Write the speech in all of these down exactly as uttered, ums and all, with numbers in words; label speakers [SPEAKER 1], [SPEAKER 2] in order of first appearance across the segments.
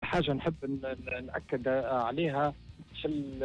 [SPEAKER 1] حاجة نحب نأكد عليها في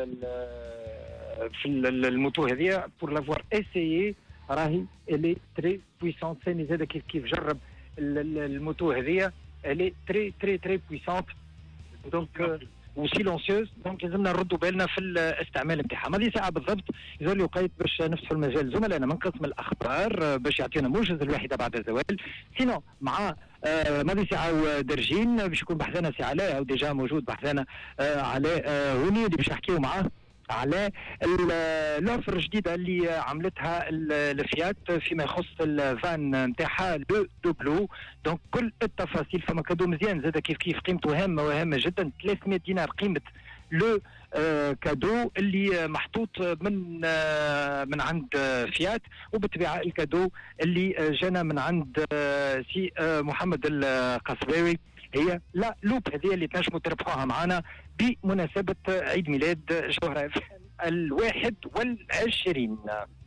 [SPEAKER 1] في الموتو هذه بور لافوار اسيي راهي الي تري بويسونت. ثاني زاد كيف كيف جرب الموتو هذه الي تري تري تري بويسونت دونك وسيلونسيوز. دونك لازمنا نردوا بالنا في الاستعمال نتاعها. ماضي ساعه بالضبط يزول وقيت باش نفتحوا المجال زملائنا من قسم الاخبار باش يعطينا موجز الواحده بعد الزوال. سينو مع آه ماضي ساعه درجين باش يكون بحثنا سي علاء او ديجا موجود بحثنا آه علاء آه هوني اللي باش نحكيو معاه على الاوفر الجديده اللي عملتها الفيات فيما يخص الفان نتاعها لو دوبلو. دونك كل التفاصيل. فما كادو مزيان زاد كيف كيف قيمته هامه وهامه جدا، ثلاثمائة دينار قيمه لو آه كادو اللي محطوط من آه من عند آه فيات، وبالطبيعه الكادو اللي آه جانا من عند آه سي آه محمد القصباوي هي لا لوب هذه اللي تنجموا تربحوها معنا بمناسبة عيد ميلاد جوهرة الواحد والعشرين.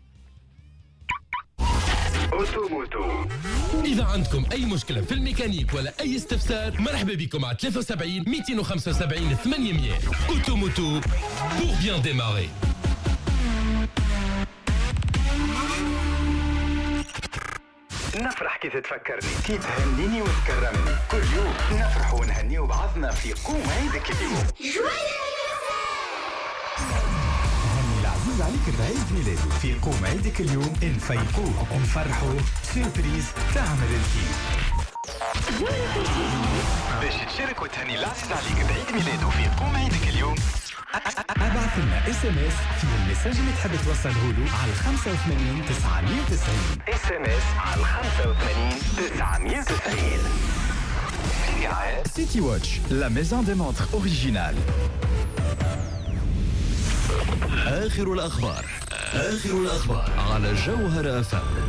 [SPEAKER 2] أوتوموتو. إذا عندكم أي مشكلة في الميكانيك ولا أي استفسار مرحبا بكم على ثلاثة وسبعين مئتين وخمسة وسبعين ثمانمئة. أوتوموتو pour bien démarrer.
[SPEAKER 3] نفرح كي تتفكرني، كي تهنيني وتكرمني، كل يوم نفرح ونهنيو بعضنا في قوم عيدك اليوم. هني العزيز عليك بعيد ميلاده في قوم عيدك اليوم، نفيقوه ونفرحوا سيربريز تعمل الكيف. باش تشارك وتهني العزيز عليك بعيد ميلاده في قوم عيدك اليوم، ابعث لنا اس ام اس فيه المساج اللي تحب توصله له على خمسة وثمانين تسعمئة وتسعين. اس ام اس على خمسة وثمانين تسعمئة وتسعين.
[SPEAKER 4] سيتي واتش لا ميزون دي مونتر اوريجينال.
[SPEAKER 2] آخر الأخبار آخر الأخبار على جوهرة أف أم.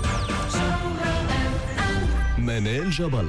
[SPEAKER 2] منال جبل.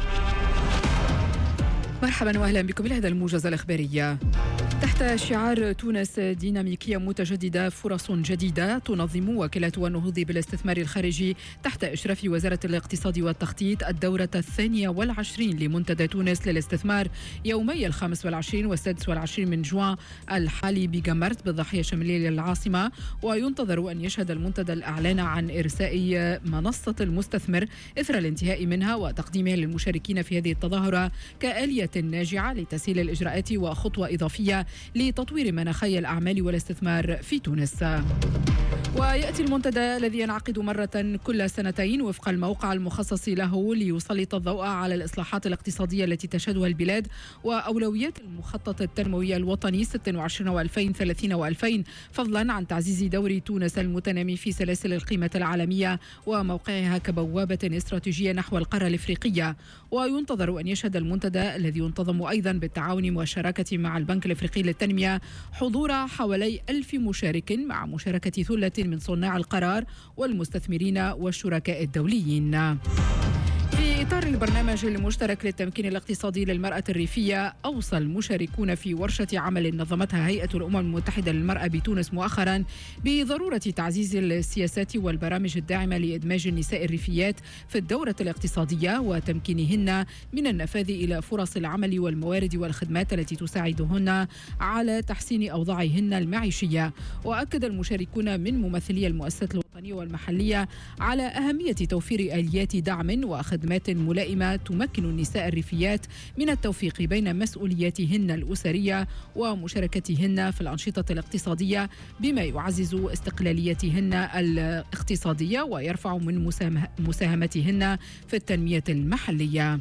[SPEAKER 5] مرحبا واهلا بكم الى هذا الموجز الاخباري. تحت شعار تونس ديناميكية متجددة فرص جديدة، تنظم وكالة النهوض بالاستثمار الخارجي تحت إشراف وزارة الاقتصاد والتخطيط الدورة الثانية والعشرين لمنتدى تونس للاستثمار يومي الخامس والعشرين والسادس والعشرين من جوان الحالي بجمرت بالضاحية الشمالية للعاصمة. وينتظر أن يشهد المنتدى الإعلان عن إرساء منصة المستثمر إثر الانتهاء منها وتقديمها للمشاركين في هذه التظاهرة كآلية ناجعة لتسهيل الإجراءات وخطوة إضافية لتطوير مناخي الأعمال والاستثمار في تونس. ويأتي المنتدى الذي ينعقد مرة كل سنتين وفق الموقع المخصص له ليسلط الضوء على الإصلاحات الاقتصادية التي تشهدها البلاد وأولويات المخطط التنموي الوطني ستة وعشرين وألفين وثلاثين وألفين، فضلا عن تعزيز دور تونس المتنامي في سلاسل القيمة العالمية وموقعها كبوابة استراتيجية نحو القارة الإفريقية. وينتظر أن يشهد المنتدى الذي ينتظم أيضا بالتعاون والشراكة مع البنك الإفريقي للتنمية حضور حوالي ألف مشارك مع مشاركة ثلة من صناع القرار والمستثمرين والشركاء الدوليين. في إطار البرنامج المشترك للتمكين الاقتصادي للمرأة الريفية، أوصى المشاركون في ورشة عمل نظمتها هيئة الأمم المتحدة للمرأة بتونس مؤخرا بضرورة تعزيز السياسات والبرامج الداعمة لإدماج النساء الريفيات في الدورة الاقتصادية وتمكينهن من النفاذ إلى فرص العمل والموارد والخدمات التي تساعدهن على تحسين أوضاعهن المعيشية. وأكد المشاركون من ممثلي المؤسسات الوطنية والمحلية على أهمية توفير آليات دعم وخدمات ملائمة تمكن النساء الريفيات من التوفيق بين مسؤولياتهن الأسرية ومشاركتهن في الأنشطة الاقتصادية بما يعزز استقلاليتهن الاقتصادية ويرفع من مساهمتهن في التنمية المحلية.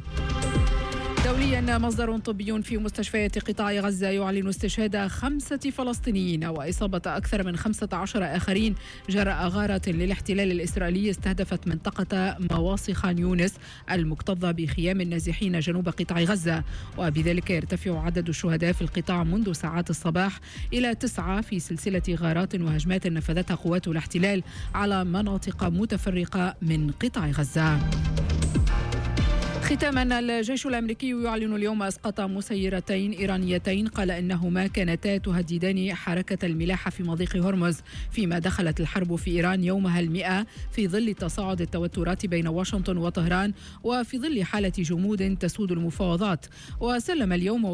[SPEAKER 5] دوليا، مصدر طبي في مستشفيات قطاع غزة يعلن استشهاد خمسة فلسطينيين وإصابة أكثر من خمسة عشر آخرين جراء غارة للاحتلال الإسرائيلي استهدفت منطقة مواصي خان يونس المكتظة بخيام النازحين جنوب قطاع غزة، وبذلك يرتفع عدد الشهداء في القطاع منذ ساعات الصباح إلى تسعة في سلسلة غارات وهجمات نفذتها قوات الاحتلال على مناطق متفرقة من قطاع غزة. ختاما، الجيش الأمريكي يعلن اليوم إسقاط مسيرتين إيرانيتين قال إنهما كانتا تهددان حركة الملاحة في مضيق هرمز، فيما دخلت الحرب في إيران يومها المئة في ظل تصاعد التوترات بين واشنطن وطهران وفي ظل حالة جمود تسود المفاوضات. وسلم اليوم